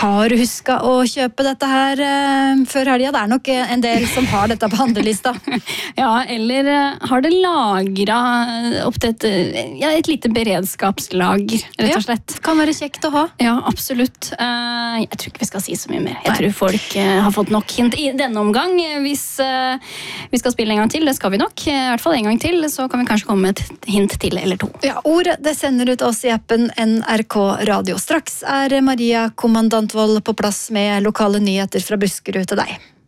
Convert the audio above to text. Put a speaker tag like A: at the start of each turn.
A: Har du husket å kjøpe dette her før helgen? Det nok en del som har dette på handlelista.
B: Ja, eller har det lagret opp til et lite beredskapslager, rett og slett.
A: Kan være kjekt å ha.
B: Ja, absolutt. Jeg tror ikke vi skal si så mye mer. Jeg tror folk har fått nok hint i denne omgang. Hvis vi skal spille en gang til, det skal vi nok. I hvert fall en gang til, så kan vi kanskje komme med et hint til eller to.
A: Ja, ordet det sender ut oss i appen NRK Radio. Straks Maria Kommandantvold på plass med lokale nyheter fra Buskerud til deg.